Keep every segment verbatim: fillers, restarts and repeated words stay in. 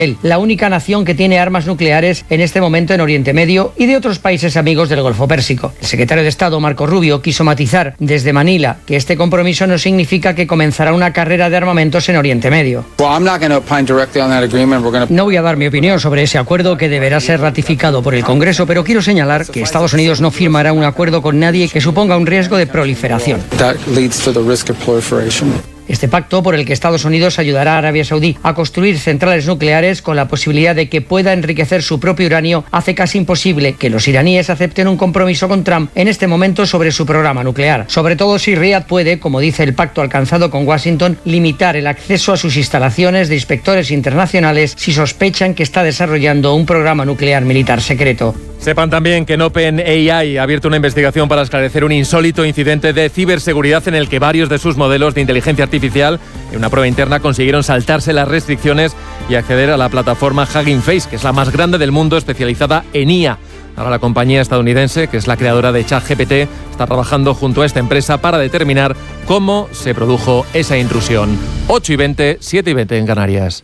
la única nación que tiene armas nucleares en este momento en Oriente Medio, y de otros países amigos del Golfo Pérsico. El secretario de Estado, Marco Rubio, quiso matizar desde Manila que este compromiso no significa que comenzará una carrera de armamentos en Oriente Medio. No voy a dar mi opinión sobre ese acuerdo, que deberá ser ratificado por el Congreso, pero quiero señalar que Estados Unidos no firmará un acuerdo con nadie que suponga un riesgo de proliferación. Este pacto, por el que Estados Unidos ayudará a Arabia Saudí a construir centrales nucleares con la posibilidad de que pueda enriquecer su propio uranio, hace casi imposible que los iraníes acepten un compromiso con Trump en este momento sobre su programa nuclear. Sobre todo si Riad puede, como dice el pacto alcanzado con Washington, limitar el acceso a sus instalaciones de inspectores internacionales si sospechan que está desarrollando un programa nuclear militar secreto. Sepan también que OpenAI ha abierto una investigación para esclarecer un insólito incidente de ciberseguridad en el que varios de sus modelos de inteligencia artificial, en una prueba interna, consiguieron saltarse las restricciones y acceder a la plataforma Hugging Face, que es la más grande del mundo, especializada en I A. Ahora la compañía estadounidense, que es la creadora de ChatGPT, está trabajando junto a esta empresa para determinar cómo se produjo esa intrusión. ocho y veinte, siete y veinte en Canarias.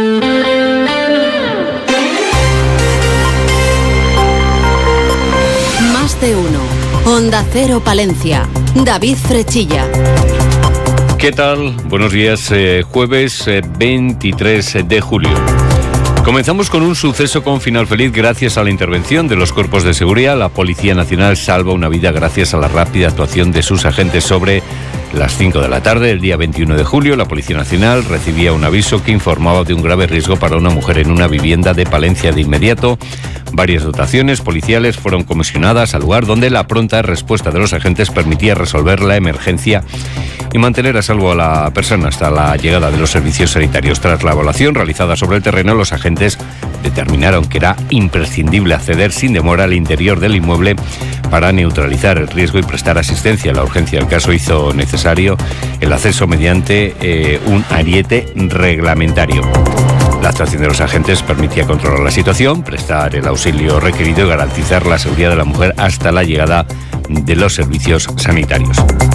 De uno. Onda Cero Palencia. David Frechilla. ¿Qué tal? Buenos días. Eh, jueves eh, veintitrés de julio. Comenzamos con un suceso con final feliz gracias a la intervención de los cuerpos de seguridad. La Policía Nacional salva una vida gracias a la rápida actuación de sus agentes. Sobre las cinco de la tarde, el día veintiuno de julio, la Policía Nacional recibía un aviso que informaba de un grave riesgo para una mujer en una vivienda de Palencia. De inmediato, varias dotaciones policiales fueron comisionadas al lugar, donde la pronta respuesta de los agentes permitía resolver la emergencia y mantener a salvo a la persona hasta la llegada de los servicios sanitarios. Tras la evaluación realizada sobre el terreno, los agentes determinaron que era imprescindible acceder sin demora al interior del inmueble para neutralizar el riesgo y prestar asistencia. La urgencia del caso hizo necesario el acceso mediante eh, un ariete reglamentario. La actuación de los agentes permitía controlar la situación, prestar el auxilio requerido y garantizar la seguridad de la mujer hasta la llegada de los servicios sanitarios.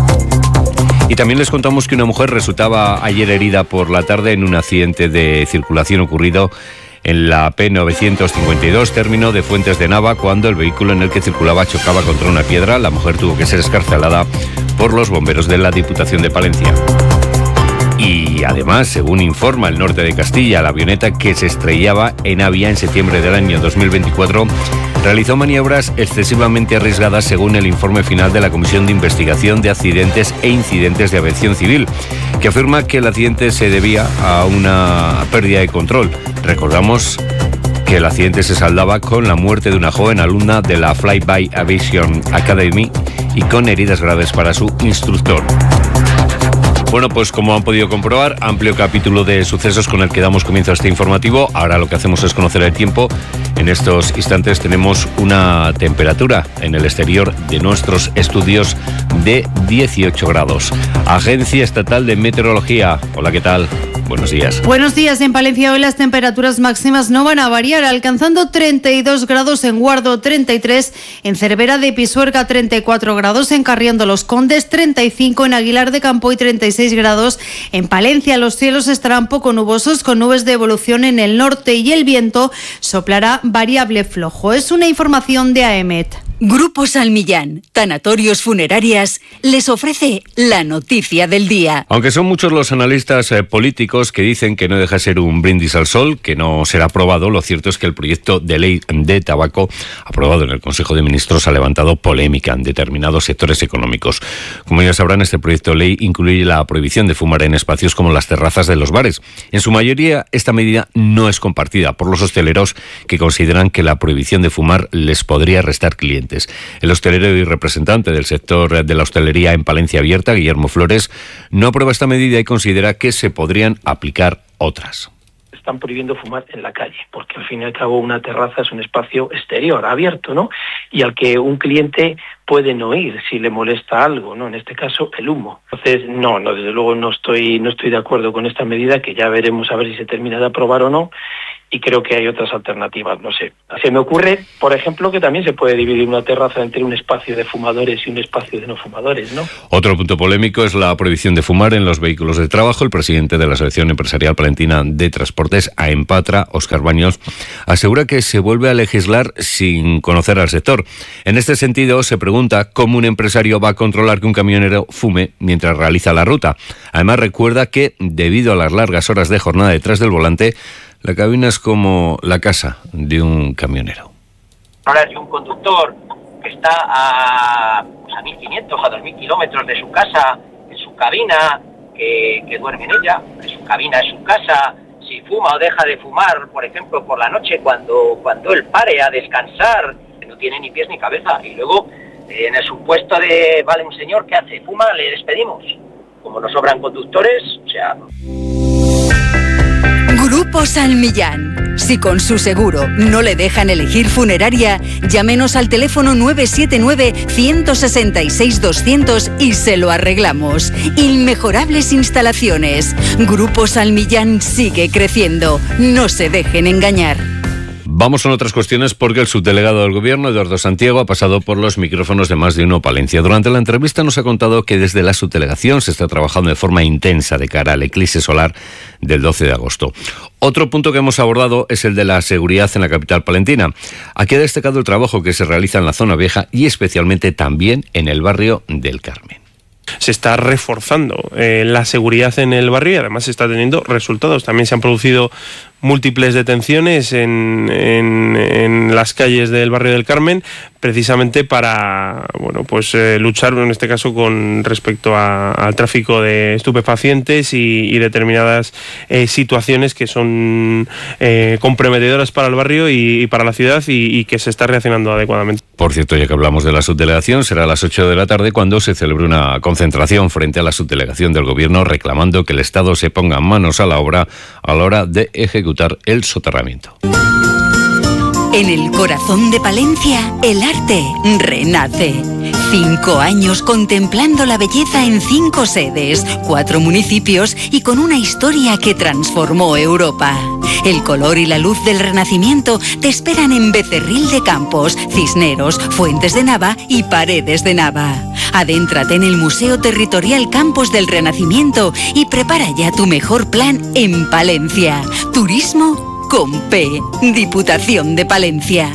Y también les contamos que una mujer resultaba ayer herida por la tarde en un accidente de circulación ocurrido en la P novecientos cincuenta y dos, término de Fuentes de Nava, cuando el vehículo en el que circulaba chocaba contra una piedra. La mujer tuvo que ser excarcelada por los bomberos de la Diputación de Palencia. Y además, según informa El Norte de Castilla, la avioneta que se estrellaba en Avia en septiembre del año dos mil veinticuatro realizó maniobras excesivamente arriesgadas, según el informe final de la Comisión de Investigación de Accidentes e Incidentes de Aviación Civil, que afirma que el accidente se debía a una pérdida de control. Recordamos que el accidente se saldaba con la muerte de una joven alumna de la Flyby Aviation Academy y con heridas graves para su instructor. Bueno, pues como han podido comprobar, amplio capítulo de sucesos con el que damos comienzo a este informativo. Ahora lo que hacemos es conocer el tiempo. En estos instantes tenemos una temperatura en el exterior de nuestros estudios de dieciocho grados. Agencia Estatal de Meteorología. Hola, ¿qué tal? Buenos días. Buenos días. En Palencia hoy las temperaturas máximas no van a variar, alcanzando treinta y dos grados en Guardo, treinta y tres en Cervera de Pisuerga, treinta y cuatro grados en Carrión de los Condes, treinta y cinco en Aguilar de Campo y treinta y seis grados en Palencia. Los cielos estarán poco nubosos, con nubes de evolución en el norte, y el viento soplará variable flojo. Es una información de AEMET. Grupo Salmillán, Tanatorios Funerarias, les ofrece la noticia del día. Aunque son muchos los analistas eh, políticos que dicen que no deja de ser un brindis al sol, que no será aprobado, lo cierto es que el proyecto de ley de tabaco aprobado en el Consejo de Ministros ha levantado polémica en determinados sectores económicos. Como ya sabrán, este proyecto de ley incluye la prohibición de fumar en espacios como las terrazas de los bares. En su mayoría, esta medida no es compartida por los hosteleros, que consideran que la prohibición de fumar les podría restar clientes. El hostelero y representante del sector de la hostelería en Palencia Abierta, Guillermo Flores, no aprueba esta medida y considera que se podrían aplicar otras. Están prohibiendo fumar en la calle, porque al fin y al cabo una terraza es un espacio exterior, abierto, ¿no? Y al que un cliente puede no ir si le molesta algo, ¿no? En este caso, el humo. Entonces, no, no, desde luego no estoy, no estoy de acuerdo con esta medida, que ya veremos a ver si se termina de aprobar o no. y creo que hay otras alternativas, no sé. Se me ocurre, por ejemplo, que también se puede dividir una terraza entre un espacio de fumadores y un espacio de no fumadores, ¿no? Otro punto polémico es la prohibición de fumar en los vehículos de trabajo. El presidente de la Asociación Empresarial Palentina de Transportes, AEMPATRA, Óscar Baños, asegura que se vuelve a legislar sin conocer al sector. En este sentido, se pregunta cómo un empresario va a controlar que un camionero fume mientras realiza la ruta. Además, recuerda que, debido a las largas horas de jornada detrás del volante, la cabina es como la casa de un camionero. Ahora hay un conductor que está a, pues a mil quinientos, a dos mil kilómetros de su casa, en su cabina, que, que duerme en ella, en su cabina es su casa. Si fuma o deja de fumar, por ejemplo, por la noche, cuando, cuando él pare a descansar, no tiene ni pies ni cabeza. Y luego, eh, en el supuesto de, vale, un señor que hace, fuma, le despedimos. Como nos sobran conductores, o sea... Grupo Salmillán. Si con su seguro no le dejan elegir funeraria, llámenos al teléfono nueve siete nueve, uno seis seis, doscientos y se lo arreglamos. Inmejorables instalaciones. Grupo Salmillán sigue creciendo. No se dejen engañar. Vamos con otras cuestiones porque el subdelegado del Gobierno, Eduardo Santiago, ha pasado por los micrófonos de Más de Uno Palencia. Durante la entrevista nos ha contado que desde la subdelegación se está trabajando de forma intensa de cara al eclipse solar del doce de agosto. Otro punto que hemos abordado es el de la seguridad en la capital palentina. Aquí ha destacado el trabajo que se realiza en la zona vieja y especialmente también en el barrio del Carmen. Se está reforzando eh, la seguridad en el barrio y además se está teniendo resultados. También se han producido múltiples detenciones en, en, en las calles del barrio del Carmen, precisamente para bueno pues eh, luchar en este caso con respecto a, al tráfico de estupefacientes y, y determinadas eh, situaciones que son eh, comprometedoras para el barrio y, y para la ciudad y, y que se está reaccionando adecuadamente. Por cierto, ya que hablamos de la subdelegación, será a las ocho de la tarde cuando se celebre una concentración frente a la subdelegación del Gobierno reclamando que el Estado se ponga manos a la obra a la hora de ejecutar el soterramiento. En el corazón de Palencia, el arte renace. Cinco años contemplando la belleza en cinco sedes, cuatro municipios y con una historia que transformó Europa. El color y la luz del Renacimiento te esperan en Becerril de Campos, Cisneros, Fuentes de Nava y Paredes de Nava. Adéntrate en el Museo Territorial Campos del Renacimiento y prepara ya tu mejor plan en Palencia. Turismo con P. Diputación de Palencia.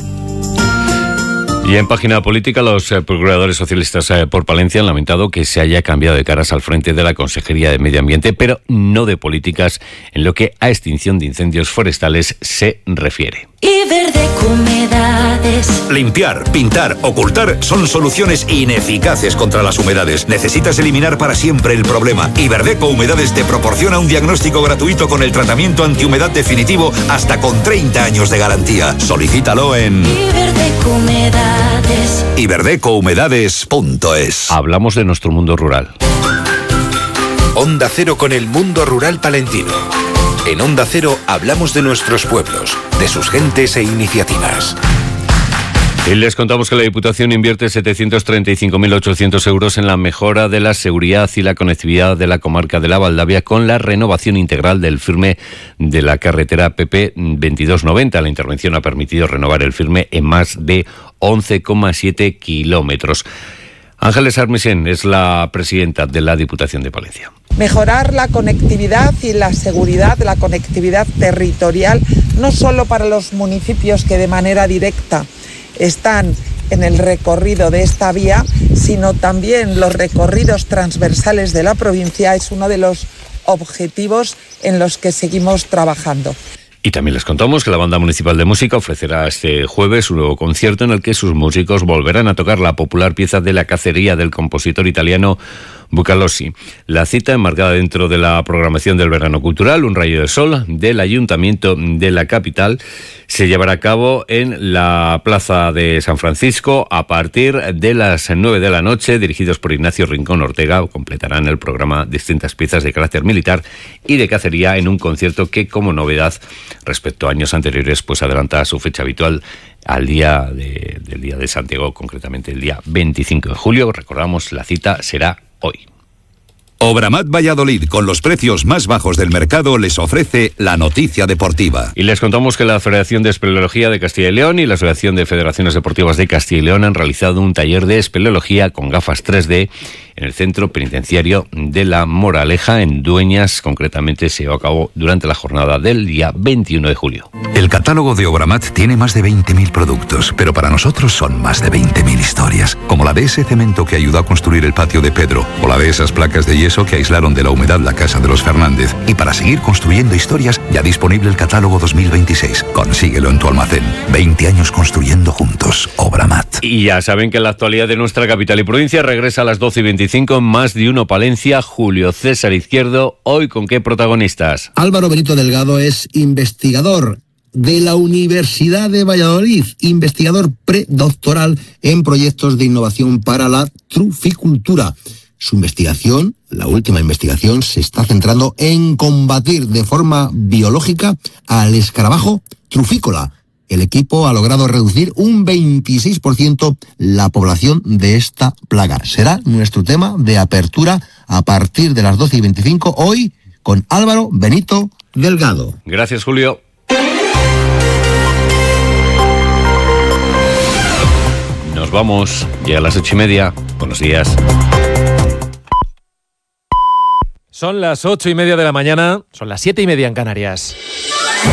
Y en página política, los eh, procuradores socialistas eh, por Palencia han lamentado que se haya cambiado de caras al frente de la Consejería de Medio Ambiente, pero no de políticas en lo que a extinción de incendios forestales se refiere. Iberdeco Humedades. Limpiar, pintar, ocultar son soluciones ineficaces contra las humedades. Necesitas eliminar para siempre el problema. Iberdeco Humedades te proporciona un diagnóstico gratuito con el tratamiento antihumedad definitivo hasta con treinta años de garantía. Solicítalo en Iberdeco Humedades. iberdeco humedades punto es. Hablamos de nuestro mundo rural. Onda Cero con el mundo rural palentino. En Onda Cero hablamos de nuestros pueblos, de sus gentes e iniciativas. Y les contamos que la Diputación invierte setecientos treinta y cinco mil ochocientos euros en la mejora de la seguridad y la conectividad de la comarca de la Valdavia con la renovación integral del firme de la carretera P P veintidós noventa. La intervención ha permitido renovar el firme en más de once coma siete kilómetros. Ángeles Armisen es la presidenta de la Diputación de Palencia. Mejorar la conectividad y la seguridad, la conectividad territorial, no solo para los municipios que de manera directa están en el recorrido de esta vía, sino también los recorridos transversales de la provincia, es uno de los objetivos en los que seguimos trabajando. Y también les contamos que la Banda Municipal de Música ofrecerá este jueves un nuevo concierto en el que sus músicos volverán a tocar la popular pieza de La cacería del compositor italiano Bucalossi. La cita, enmarcada dentro de la programación del verano cultural, Un rayo de sol, del Ayuntamiento de la capital, se llevará a cabo en la Plaza de San Francisco a partir de las nueve de la noche. Dirigidos por Ignacio Rincón Ortega, completarán el programa distintas piezas de carácter militar y de cacería en un concierto que, como novedad respecto a años anteriores, pues adelanta su fecha habitual al día de, del Día de Santiago, concretamente el día veinticinco de julio. Recordamos, la cita será hoy. Obramat Valladolid, con los precios más bajos del mercado, les ofrece la noticia deportiva. Y les contamos que la Federación de Espeleología de Castilla y León y la Asociación de Federaciones Deportivas de Castilla y León han realizado un taller de espeleología con gafas tres D en el Centro Penitenciario de La Moraleja, en Dueñas. Concretamente se llevó a cabo durante la jornada del día veintiuno de julio. El catálogo de Obramat tiene más de veinte mil productos, pero para nosotros son más de veinte mil historias, como la de ese cemento que ayudó a construir el patio de Pedro, o la de esas placas de yeso que aislaron de la humedad la casa de los Fernández. Y para seguir construyendo historias, ya disponible el catálogo dos mil veintiséis. Consíguelo en tu almacén. veinte años construyendo juntos. Obramat. Y ya saben que en la actualidad de nuestra capital y provincia regresa a las doce y veinticinco Más de Uno Palencia. Julio César Izquierdo, hoy con qué protagonistas. Álvaro Benito Delgado es investigador de la Universidad de Valladolid, investigador predoctoral en proyectos de innovación para la truficultura. Su investigación, la última investigación, se está centrando en combatir de forma biológica al escarabajo trufícola. El equipo ha logrado reducir un veintiséis por ciento la población de esta plaga. Será nuestro tema de apertura a partir de las doce y veinticinco, hoy con Álvaro Benito Delgado. Gracias, Julio. Nos vamos, llega a las ocho y media. Buenos días. Son las ocho y media de la mañana, son las siete y media en Canarias.